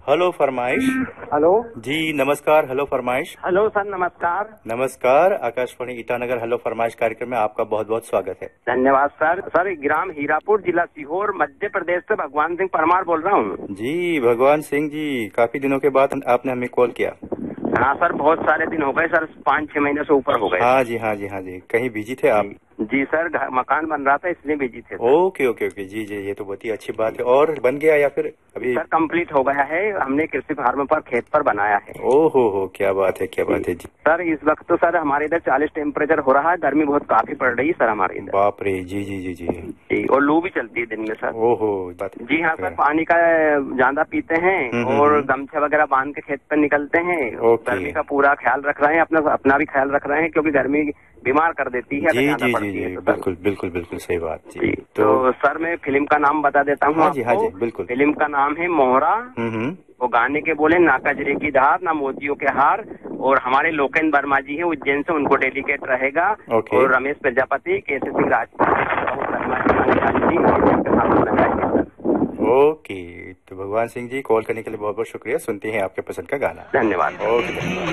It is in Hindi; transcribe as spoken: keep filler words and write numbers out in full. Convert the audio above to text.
हेलो फरमाइश। हेलो जी नमस्कार। हेलो फरमाइश। हेलो सर, नमस्कार। नमस्कार। आकाशवाणी ईटानगर हेलो फरमाइश कार्यक्रम में आपका बहुत बहुत स्वागत है। धन्यवाद सर। सर ग्राम हीरापुर, जिला सीहोर, मध्य प्रदेश से भगवान सिंह परमार बोल रहा हूँ। जी भगवान सिंह जी, काफी दिनों के बाद आपने हमें कॉल किया। हाँ सर, बहुत सारे दिन हो गए सर, पाँच छह महीने से ऊपर हो गए। हाँ जी हाँ जी हाँ जी। कहीं बिजी थे आप? जी सर, घर मकान बन रहा था इसलिए बिजी थे सर। Okay okay okay. जी जी, ये तो बहुत ही अच्छी बात है। और बन गया या फिर अभी? सर कंप्लीट हो गया है, हमने कृषि फार्म पर खेत पर बनाया है। ओहो हो, क्या बात है क्या बात है जी। सर इस वक्त तो सर हमारे इधर चालीस टेम्परेचर हो रहा है, गर्मी बहुत काफी पड़ रही है सर हमारे इधर। बाप रे। जी जी जी जी जी, और लू भी चलती है दिन में सर। ओहो बात। जी हाँ सर, पानी का ज्यादा पीते हैं और गमछा वगैरह बांध के खेत पर निकलते हैं। गर्मी का पूरा ख्याल रख रहे हैं, अपना अपना भी ख्याल रख रहे हैं, क्योंकि गर्मी बीमार कर देती है। जी जी जी जी, बिल्कुल बिल्कुल बिल्कुल सही बात जी। जी तो सर मैं फिल्म का नाम बता देता हूँ। हाँ जी हाँ जी बिल्कुल। फिल्म का नाम है मोहरा। वो गाने के बोले ना कजरे की धार ना मोतियों के हार, और हमारे लोकेन वर्मा जी है उज्जैन से, उनको डेडिकेट रहेगा। और रमेश प्रजापति, केसी सिंह राजपूत, ओके। तो भगवान सिंह जी, कॉल करने के लिए बहुत बहुत शुक्रिया। सुनते हैं आपके पसंद का गाना। धन्यवाद। ओके धन्यवाद।